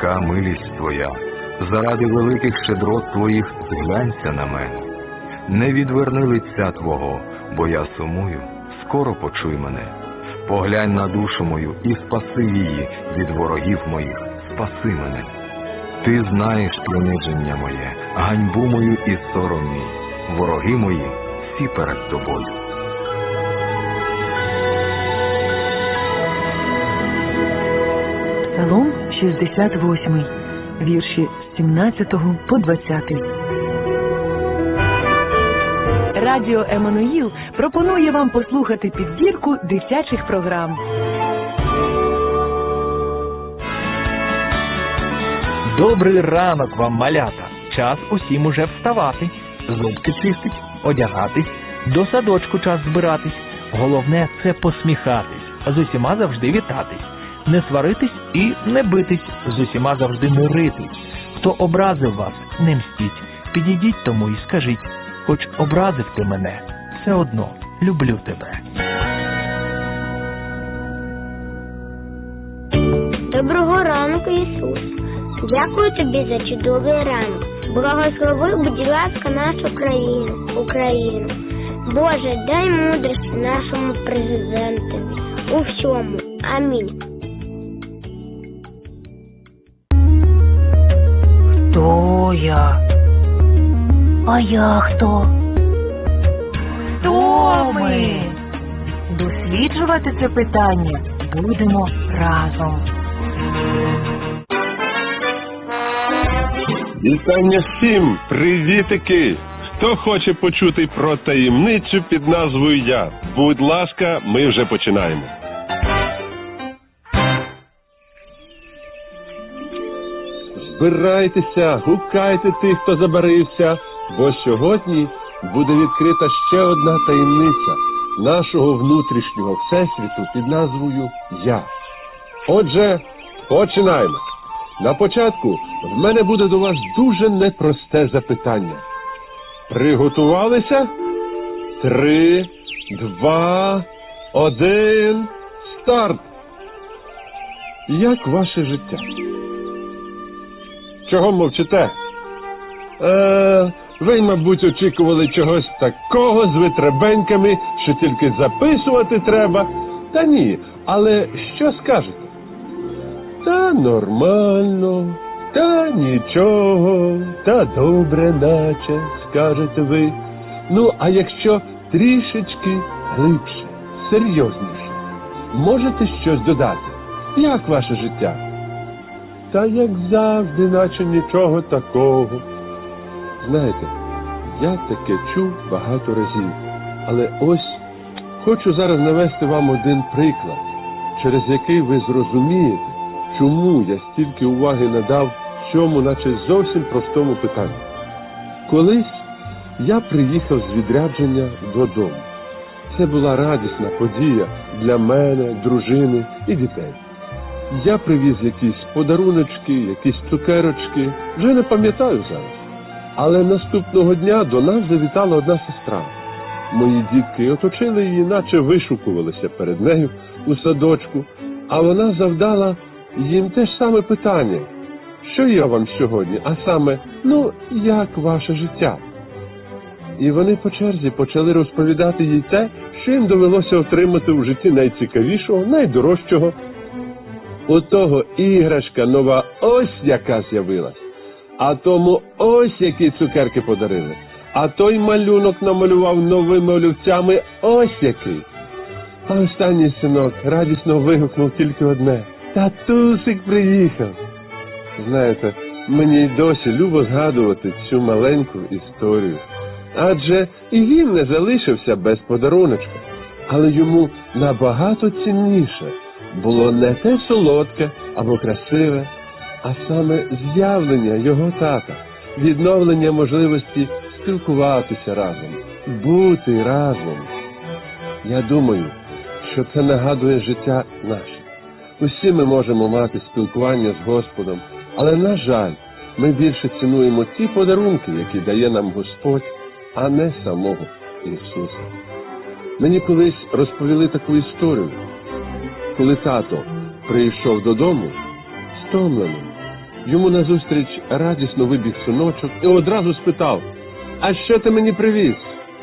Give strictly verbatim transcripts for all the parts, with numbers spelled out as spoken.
велика милість Твоя, заради великих щедрот Твоїх зглянься на мене. Не відверни лиця Твого, бо я сумую, скоро почуй мене. Поглянь на душу мою і спаси її від ворогів моїх, спаси мене. Ти знаєш приниження моє, ганьбу мою і сором мій, вороги мої всі перед Тобою. Псалом шістдесят восьмий, вірші з сімнадцятого по двадцятий. Радіо Еммануїл пропонує вам послухати підбірку дитячих програм. Добрий ранок вам, малята! Час усім уже вставати, зубки чистить, одягатись, до садочку час збиратись. Головне – це посміхатись, з усіма завжди вітатись, не сваритись і не битись, з усіма завжди миритись. Хто образив вас, не мстіть, підійдіть тому і скажіть: хоч образив ти мене, все одно люблю тебе. Доброго ранку, Ісус. Дякую тобі за чудовий ранок. Благослови, будь ласка, нашу країну, Україну. Боже, дай мудрості нашому президентові у всьому. Амінь. Хто я? А я хто? Хто ми? Досліджувати це питання будемо разом. Вітання всім! Привітики! Хто хоче почути про таємницю під назвою «Я»? Будь ласка, ми вже починаємо. Збирайтеся, гукайте тих, хто забарився, бо сьогодні буде відкрита ще одна таємниця нашого внутрішнього всесвіту під назвою «Я». Отже, починаємо. На початку в мене буде до вас дуже непросте запитання. Приготувалися? Три, два, один, старт! Як ваше життя? Чого мовчите? Е, ви, мабуть, очікували чогось такого з витребеньками, що тільки записувати треба. Та ні, але що скажете? Та нормально, та нічого, та добре наче, скажете ви. Ну, а якщо трішечки глибше, серйозніше, можете щось додати? Як ваше життя? Та як завжди, наче нічого такого. Знаєте, я таке чув багато разів. Але ось хочу зараз навести вам один приклад, через який ви зрозумієте, чому я стільки уваги надав цьому, наче зовсім простому питанню. Колись я приїхав з відрядження додому. Це була радісна подія для мене, дружини і дітей. Я привіз якісь подаруночки, якісь цукерочки, вже не пам'ятаю зараз. Але наступного дня до нас завітала одна сестра. Мої дітки оточили її, наче вишукувалися перед нею у садочку, а вона завдала їм те ж саме питання. Що я вам сьогодні? А саме, ну, як ваше життя? І вони по черзі почали розповідати їй те, що їм довелося отримати у житті найцікавішого, найдорожчого. У того іграшка нова ось яка з'явилась, а тому ось які цукерки подарили, а той малюнок намалював новими олівцями ось який. А останній синок радісно вигукнув тільки одне: татусик приїхав. Знаєте, мені й досі любо згадувати цю маленьку історію. Адже і він не залишився без подаруночка, але йому набагато цінніше було не те солодке або красиве, а саме з'явлення його тата, відновлення можливості спілкуватися разом, бути разом. Я думаю, що це нагадує життя наше. Усі ми можемо мати спілкування з Господом, але, на жаль, ми більше цінуємо ті подарунки, які дає нам Господь, а не самого Ісуса. Мені колись розповіли таку історію. Коли тато прийшов додому, стомлений, Йому назустріч радісно вибіг синочок і одразу спитав: «А що ти мені привіз?»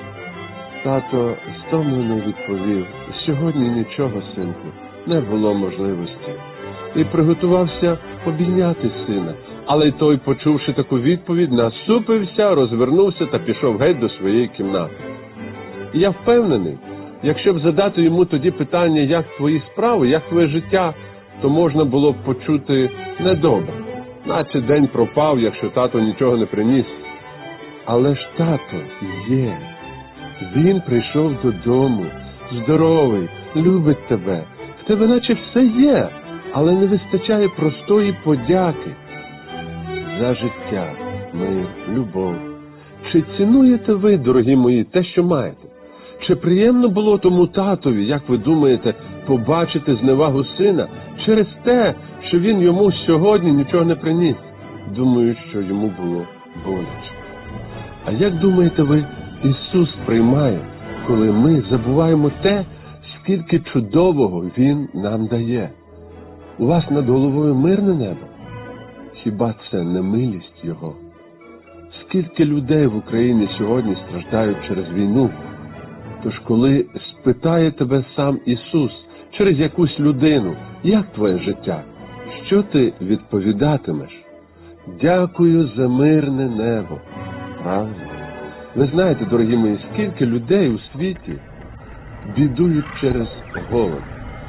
Тато стомлено відповів: «Сьогодні нічого, синку, не було можливості». І приготувався обійняти сина. Але й той, почувши таку відповідь, насупився, розвернувся та пішов геть до своєї кімнати. І я впевнений, якщо б задати йому тоді питання, як твої справи, як твоє життя, то можна було б почути недобре. Наче день пропав, якщо тато нічого не приніс. Але ж тато є. Він прийшов додому, здоровий, любить тебе. В тебе наче все є, але не вистачає простої подяки за життя, мир, любов. Чи цінуєте ви, дорогі мої, те, що маєте? Чи приємно було тому татові, як ви думаєте, побачити зневагу сина через те, що він йому сьогодні нічого не приніс? Думаю, що йому було боляче. А як думаєте ви, Ісус приймає, коли ми забуваємо те, скільки чудового Він нам дає? У вас над головою мирне небо? Хіба це не милість Його? Скільки людей в Україні сьогодні страждають через війну? Тож коли спитає тебе сам Ісус через якусь людину, як твоє життя, що ти відповідатимеш? Дякую за мирне небо. Правильно? Ви знаєте, дорогі мої, скільки людей у світі бідують через голод.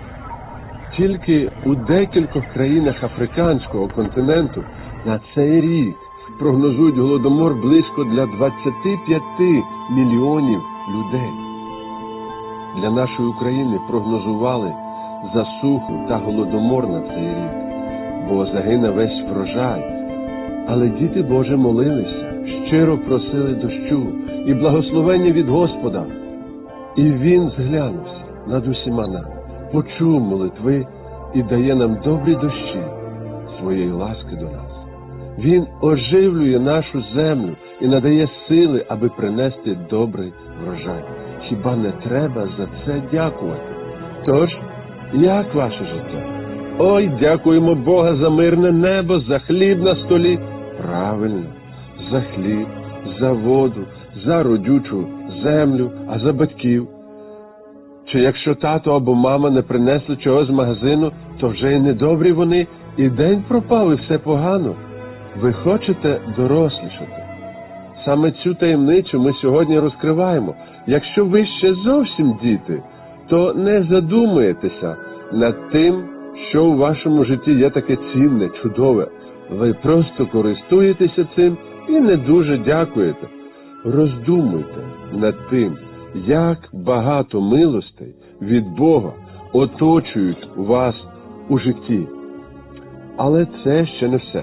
Тільки у декількох країнах африканського континенту на цей рік прогнозують голодомор близько для двадцяти п'яти мільйонів людей. Для нашої України прогнозували засуху та голодомор на цей рік, бо загине весь врожай. Але діти Божі молилися, щиро просили дощу і благословення від Господа. І Він зглянувся над усіма нами, почув молитви і дає нам добрі дощі своєї ласки до нас. Він оживлює нашу землю і надає сили, аби принести добрий врожай. Хіба не треба за це дякувати? Тож, як ваше життя? Ой, дякуємо Бога за мирне небо, за хліб на столі. Правильно, за хліб, за воду, за родючу землю, а за батьків. Чи якщо тато або мама не принесли чогось з магазину, то вже й недобрі вони, і день пропав, і все погано. Ви хочете дорослішати. Саме цю таємницю ми сьогодні розкриваємо. Якщо ви ще зовсім діти, то не задумуєтеся над тим, що у вашому житті є таке цінне, чудове. Ви просто користуєтеся цим і не дуже дякуєте. Роздумуйте над тим, як багато милостей від Бога оточують вас у житті. Але це ще не все.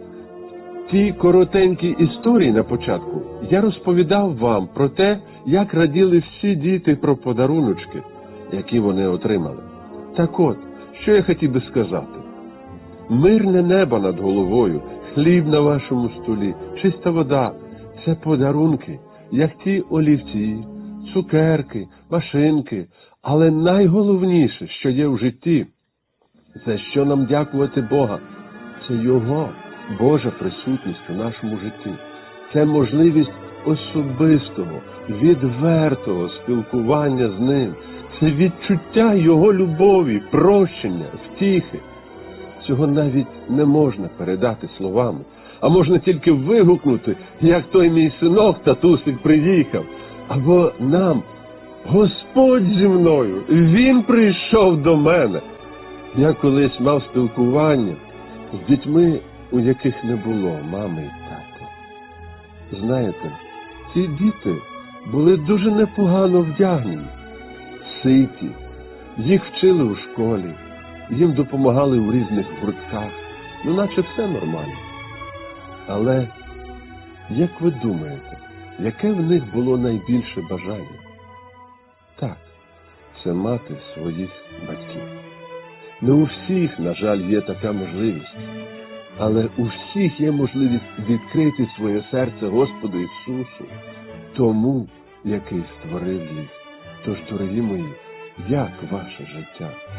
Ті коротенькі історії на початку я розповідав вам про те, як раділи всі діти про подаруночки, які вони отримали. Так от, що я хотів би сказати. Мирне небо над головою, хліб на вашому столі, чиста вода – це подарунки, як ті олівці, цукерки, машинки. Але найголовніше, що є в житті, за що нам дякувати Бога, це Його Божа присутність у нашому житті. Це можливість особистого, відвертого спілкування з Ним. Це відчуття Його любові, прощення, втіхи. Цього навіть не можна передати словами, а можна тільки вигукнути, як той мій синок, татусик, приїхав. Або нам: Господь зі мною, Він прийшов до мене. Я колись мав спілкування з дітьми, у яких не було мами і тата. Знаєте, ці діти були дуже непогано вдягнені, ситі, їх вчили у школі, їм допомагали в різних гуртках, ну наче все нормально. Але, як ви думаєте, яке в них було найбільше бажання? Так, це мати своїх батьків. Не у всіх, на жаль, є така можливість. Але у всіх є можливість відкрити своє серце Господу Ісусу, тому, який створив їх. Тож, дорогі мої, як ваше життя?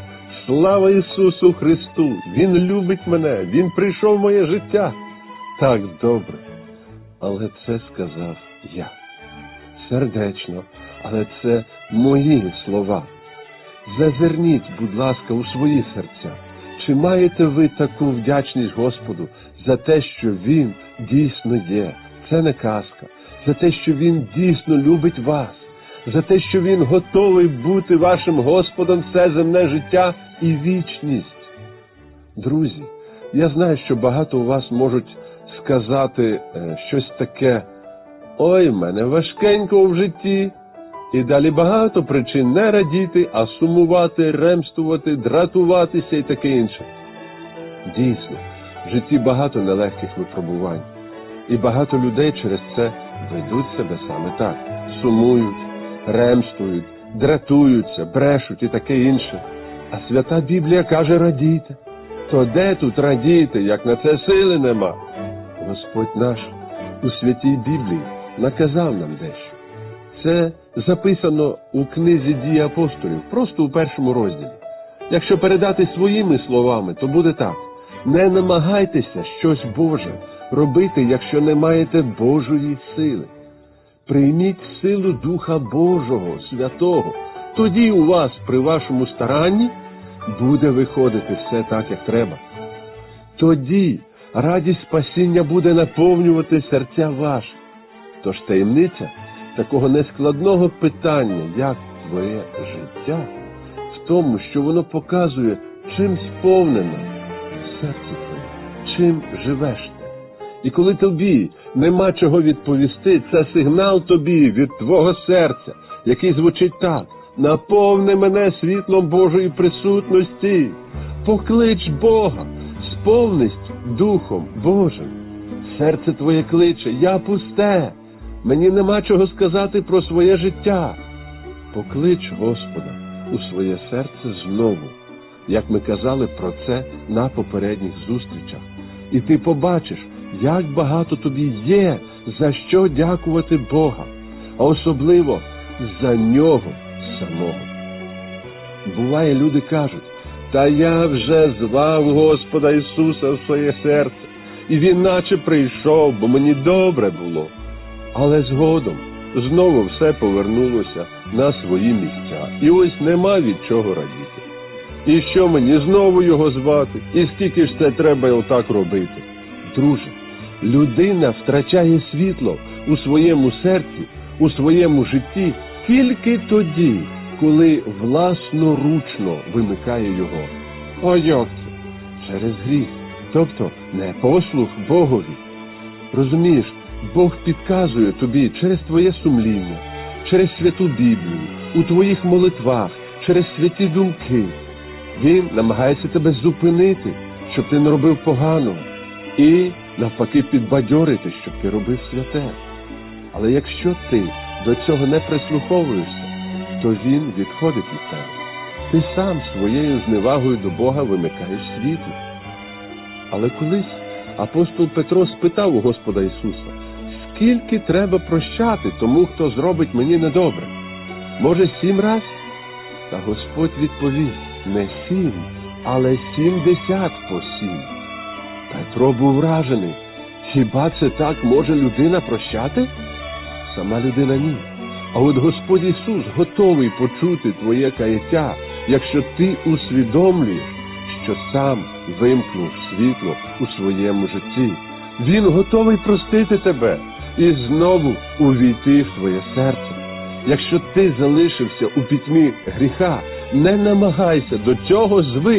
Слава Ісусу Христу! Він любить мене, Він прийшов в моє життя. Так добре. Але це сказав я. Сердечно, але це мої слова. Зазирніть, будь ласка, у свої серця. Чи маєте ви таку вдячність Господу за те, що Він дійсно є? Це не казка. За те, що Він дійсно любить вас. За те, що Він готовий бути вашим Господом все земне життя і вічність. Друзі, я знаю, що багато у вас можуть сказати е, щось таке: «Ой, в мене важкенько в житті». І далі багато причин не радіти, а сумувати, ремствувати, дратуватися і таке інше. Дійсно, в житті багато нелегких випробувань. І багато людей через це ведуть себе саме так. Сумують, ремствують, дратуються, брешуть і таке інше. А Свята Біблія каже: радійте. То де тут радіти, як на це сили нема? Господь наш у Святій Біблії наказав нам дещо. Це записано у книзі «Дії апостолів», просто у першому розділі. Якщо передати своїми словами, то буде так: не намагайтеся щось Боже робити, якщо не маєте Божої сили. Прийміть силу Духа Божого, Святого. Тоді у вас при вашому старанні буде виходити все так, як треба. Тоді радість спасіння буде наповнювати серця ваші. Тож таємниця такого нескладного питання, як твоє життя, в тому, що воно показує, чим сповнено серце твоє, чим живеш ти. І коли тобі нема чого відповісти, це сигнал тобі від твого серця, який звучить так: наповни мене світлом Божої присутності, поклич Бога, сповнись Духом Божим. Серце твоє кличе: я пусте, мені нема чого сказати про своє життя. Поклич Господа у своє серце знову, як ми казали про це на попередніх зустрічах. І ти побачиш, як багато тобі є за що дякувати Бога, а особливо за Нього самого. Буває, люди кажуть: та я вже звав Господа Ісуса в своє серце, і Він наче прийшов, бо мені добре було. Але згодом знову все повернулося на свої місця. І ось нема від чого радіти. І що мені знову його звати? І скільки ж це треба отак робити? Друже, людина втрачає світло у своєму серці, у своєму житті тільки тоді, коли власноручно вимикає його. О, як це? Через гріх, тобто непослух Богові. Розумієш, Бог підказує тобі через твоє сумління, через Святу Біблію, у твоїх молитвах, через святі думки. Він намагається тебе зупинити, щоб ти не робив поганого, і навпаки підбадьорити, щоб ти робив святе. Але якщо ти до цього не прислуховуєшся, то він відходить від тебе. Ти сам своєю зневагою до Бога вимикаєш світло. Але колись апостол Петро спитав у Господа Ісуса: скільки треба прощати тому, хто зробить мені недобре? Може, сім раз? Та Господь відповів: не сім, але сімдесят по сім. Петро був вражений. Хіба це так може людина прощати? Сама людина ні. А от Господь Ісус готовий почути твоє каяття, якщо ти усвідомлюєш, що сам вимкнув світло у своєму житті. Він готовий простити тебе і знову увійти в твоє серце. Якщо ти залишився у пітьмі гріха, не намагайся до цього звикнути.